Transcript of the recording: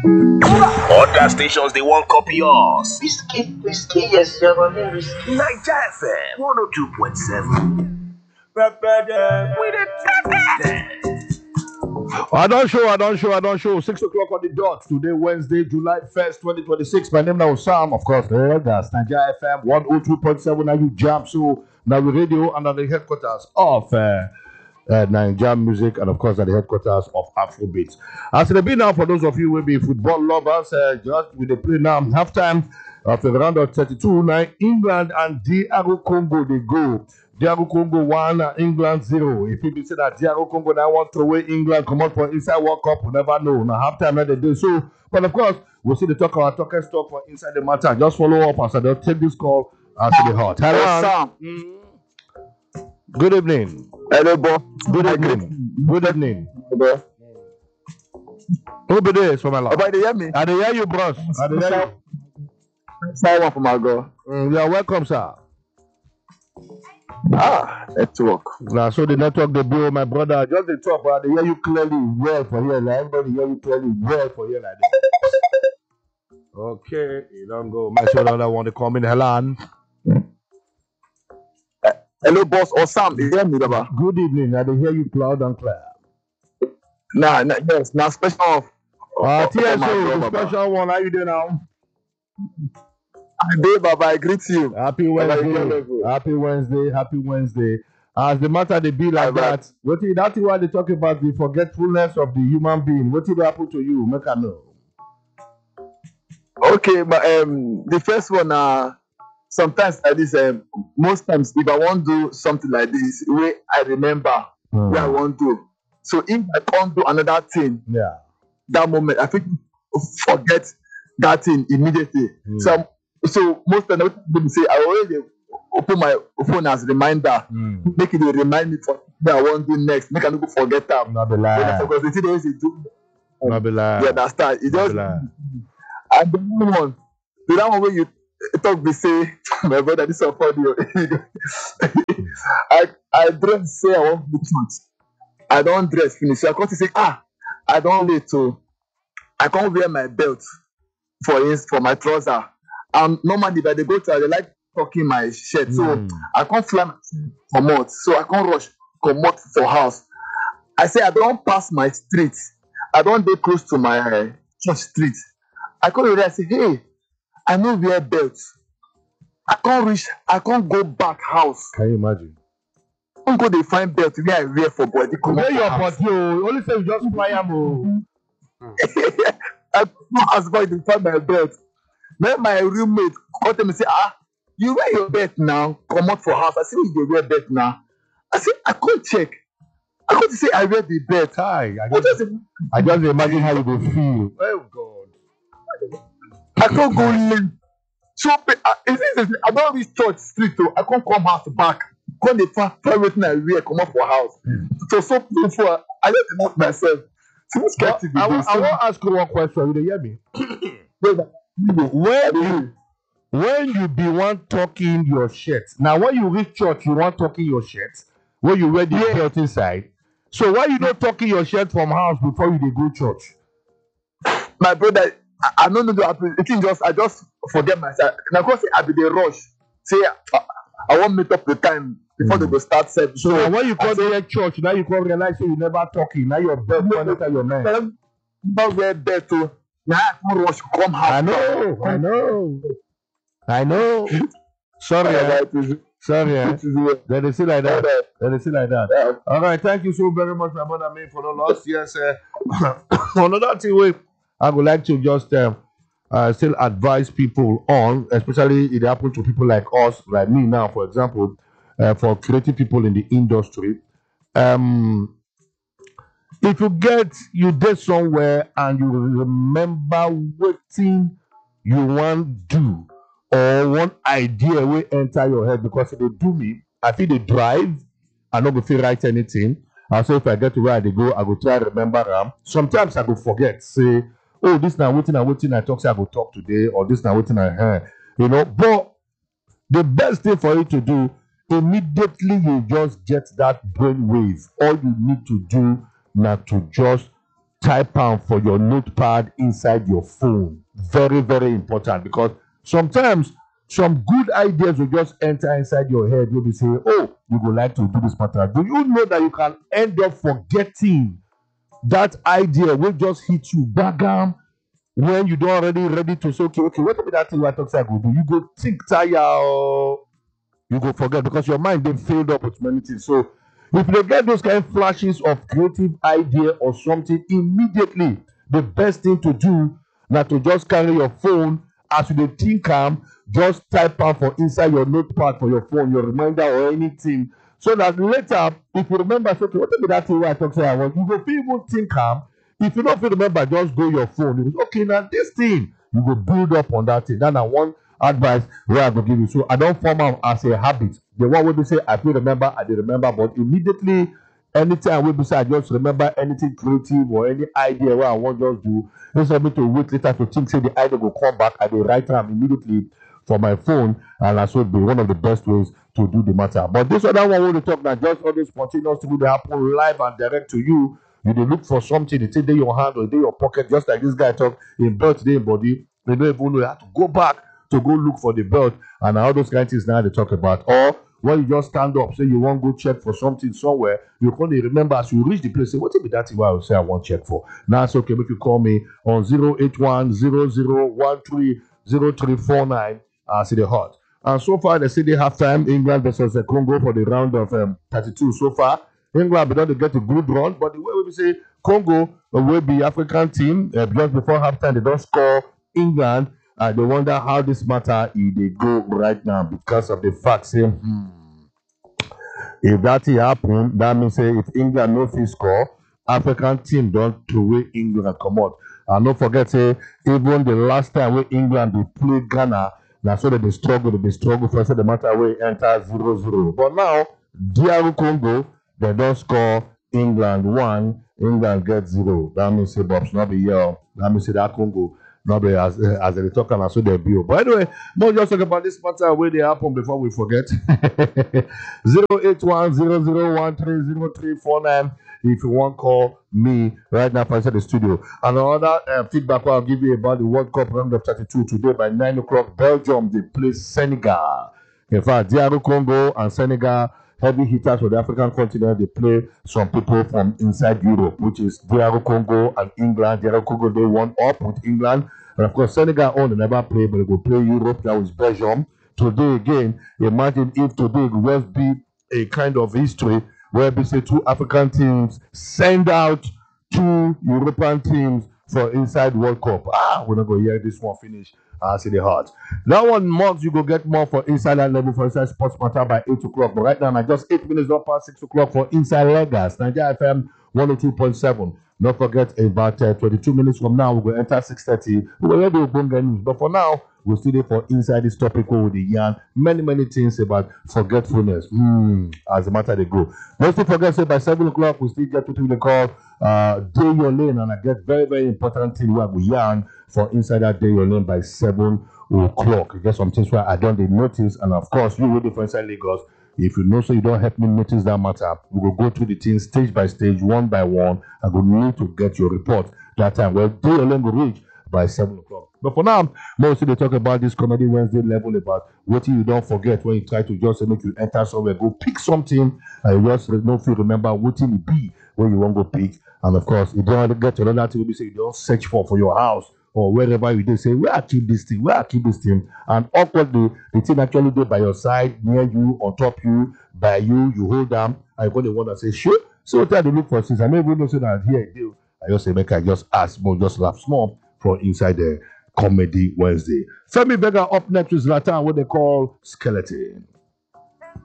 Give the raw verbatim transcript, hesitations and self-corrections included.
Other stations they won't copy us. Risky, risky, yes, you're gonna risky. Niger F M one oh two point seven. We the I don't show, I don't show, I don't show. Six o'clock on the dot. Today, Wednesday, July first, twenty twenty-six. My name now is Sam, of course. The that's Niger F M one oh two point seven. Now you jump so now we radio under the headquarters of uh, uh, Niger Music and of course at the headquarters of Afrobeats. As it be now for those of you who will be football lovers, uh, just with the play now halftime of the round of thirty-two. Now England and D R Congo they go. D R Congo one, England zero. If people say that D R Congo now want to away England, come out for inside World Cup, we never know. Now halftime now they do so. But of course, we'll see the talk our talk and talk for inside the matter. Just follow up as I don't take this call as the heart. Hello, Sam. Mm. Good evening. Hello, boss. Good evening. Good evening. Hello. Who be this for my life? Everybody hear me? I dey hear you, bros. I dey hear you. Simon from my girl. Mm, you are welcome, sir. Ah, network. Now, so the network they build, my brother. Just the talk, but I dey hear you clearly well for here. Like everybody hear you clearly well for here like that. Okay, you don't go. Make sure that I want to come in. Hello. Hello, boss. Or Sam, you hear me, Baba? Good evening. I dey hear you loud and clear. Nah, nah, yes, now special of. Uh, of- T S of my O, girl, the Baba. special one. How you doing now? Hey, Baba, I greet you. Happy Baba, you Wednesday. level. Happy Wednesday. Happy Wednesday. As the matter they be like Bye, bye. that, what is that why they talk about the forgetfulness of the human being? What will happen to you? Make I know. Okay, but um, the first one, uh, sometimes like this, um, most times if I want to do something like this, way I remember Hmm. where I want to. So if I can't do another thing, Yeah. that moment, I think forget that thing immediately. Mm. So, so most of the people say, I already open my phone as reminder, Mm. make it a remind me for what I want to do next. Make I not go forget that. Not be When I lie. focus, the thing always do. Not be lie. You understand? It Not just be lie. and the other one, the other one when you talk, be say, my brother, this is for you. I I dress say I want to church. I don't dress finish. So I come to say, ah, I don't late to. I can't wear my belt for ins for my trouser. And normally, if I dey go to, I dey like tucking my shirt. So Mm. I can't fly myself come out. So I can't rush come out for house. I say I don't pass my street. I don't dey close to my uh, church street. I come there. I say, hey, I no wear belt. I can't reach. I can't go back house. Can you imagine? I can't go dey find belt where I wear for body. Come Where out your for house. body? Oh, only say you just fly am. Oh. I go ask boy to find my belt. Then my roommate come tell me say, ah, you wear your belt now. Come out for house. I say you dey wear belt now. I say I can't check. I can't say I wear the belt. Hi, I I just, just I just imagine how you go feel. Oh God. I can't go late. So pe- I is it- I don't reach church street though. I can't come house back. Come dey find find wetin I wear come out for house. So so painful. I just dey ask myself. See which kind Well, thing be I, wa- this? I want to ask you one question. You dey hear me? So, When you when you be one talking your shirt. Now when you reach church, you want talking your shirt. When you wear the Yeah. belt inside. So why you not talking your shirt from house before you dey go church? my brother, I, I no know the happen. The thing just I just forget myself. Na because say I be dey rush. Say I, I wan meet up the time before they go start service. So now when you I come say, to church, now you come realize say you never talking. Now your belt come enter your neck. "Tell them not wear belt o." Na I come rush come house. I know, I know, I know. Sorry, eh? sorry. Eh? Then they see like that. Then they see like that. All right, thank you so very much, my brother, me for the loss. Yes, uh, another thing we I would like to just um, uh, still advise people on, especially it happens to people like us, like me now, for example, uh, for creative people in the industry. Um, if you get you did somewhere and you remember waiting you want do or one idea will enter your head because if they do me, I feel they drive, I not go feel write anything. And so if I get to where they go, I go try remember them. Sometimes I go forget, say, oh, this now waiting and waiting I talk, say I go talk today, or this now waiting I heard. You know, but the best thing for you to do, immediately you just get that brain wave. All you need to do now to just type am for your notepad inside your phone. Very, very important, because sometimes some good ideas will just enter inside your head. You'll be saying, oh, you would like to do this matter. Do you know that you can end up forgetting that idea will just hit you bagam when you don't already ready to say, okay, okay, what about that thing what I go do? You go think tire or you go forget, because your mind then filled up with many things. So if you get those kind of flashes of creative idea or something immediately, the best thing to do na to just carry your phone as you dey think am, just type am for inside your notepad for your phone, your reminder or anything, so that later if you remember say okay, what be that thing wey I talk say I want, you go fit even think am. If you no fit remember, just go your phone, you go okay, na this thing, you go build up on that thing. That na one advice wey I go give you. So I don form am as a habit. The one wey be say I fit remember, I dey remember, but immediately anytime wey be say I just remember anything creative or any idea wey I wan just do, instead of me to wait later to think say the idea go come back, I dey write am immediately for my phone, and that's would be one of the best ways to do the matter. But this other one wey we talk now, just all those spontaneous things dey happen live and direct to you. You dey look for something, they take dey your hand or dey your pocket, just like this guy talk, in belt dey in body, they don't even know you have to go back to go look for the belt, and all those kind of things now they talk about. Or when you just stand up, say you want to go check for something somewhere, you can only remember as you reach the place, say, what be that thing I will say I want to check for? Now it's okay, if you call me on zero eight one zero zero one three zero three four nine, uh, see the hot. And so far, they say they have time, England versus the Congo for the round of um, thirty-two. So far, England will not get a good run, but the way we say Congo will be African team, uh, just before halftime, they don't score England. Uh, they wonder how this matter if they go right now, because of the fact say, hmm, if that happen, that means say if England no fit score, African team don't throw away England and come out. And don't forget say even the last time when England they played Ghana, now so that they struggle, they struggle for the matter where enter zero zero. But now D R Congo, they don't score England one, England get zero. That means say Bob's not be here. That means say that Congo. Not be as uh, as they talk and so they be. But anyway, more just talk about this matter where they happen before we forget. Zero eight one zero zero one three zero three four nine. If you want, call me right now inside the studio. And another uh, feedback I'll give you about the World Cup round of thirty-two today by nine o'clock. Belgium they play Senegal. In fact, D R Congo and Senegal, heavy hitters for the African continent, they play some people from inside Europe, which is D R Congo and England. D R Congo, they won up with England. And of course, Senegal on they never play, but they go play Europe. That was Belgium. Today again, imagine if today it will just be a kind of history where we say two African teams send out two European teams for inside World Cup. Ah, we're not going to hear this one finish. I see the heart. That one month you go get more for inside that level for inside Sports Matter by eight o'clock. But right now, now just eight minutes up past six o'clock for inside Lagos, Nigeria F M one oh two point seven. Don't forget about uh, twenty-two minutes from now, we're going to enter six thirty. We're going to do news. But for now, we're still there for inside this topic with the yarn. Many, many things about forgetfulness. Mm, as a matter they go. Don't forget, say by seven o'clock, we still get to the call uh, Day Your Lane. And I get very, very important thing where we yarn for inside that Day Your Lane by seven o'clock. You get some things where I don't notice. And of course, you will be for inside Lagos. If you know so you don't help me notice that matter, we will go through the things stage by stage, one by one. I will need to get your report that time. Well, Day Your Lane will reach by seven o'clock. But for now, mostly they talk about this Comedy Wednesday level about what you don't forget when you try to just make you enter somewhere, go pick something, and you just don't feel remember what it be when you want to go pick. And of course, you don't get to another thing, we say you don't search for for your house or wherever you do, say, where I keep this thing, where I keep this thing. And awkwardly, the thing actually do by your side, near you, on top you, by you, you hold them, and you're going to want to say, sure. So what I look for since I never know say that here I do. I just say, make I just ask more, just laugh small for inside the Comedy Wednesday. Femi Vega up next with Zlatan, what they call Skeleton.